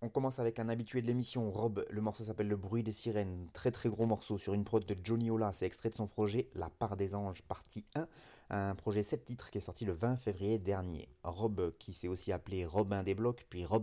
On commence avec un habitué de l'émission, Rob. Le morceau s'appelle Le bruit des sirènes. Très très gros morceau sur une prod de Johnny Ola. C'est extrait de son projet La part des anges, partie 1. Un projet 7 titres qui est sorti le 20 février dernier. Rob, qui s'est aussi appelé Robin des Blocs, puis Rob